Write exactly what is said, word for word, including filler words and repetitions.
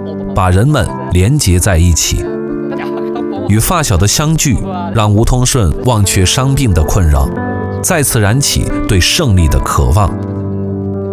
把人们连结在一起。与发小的相聚，让吴通顺忘却伤病的困扰，再次燃起对胜利的渴望。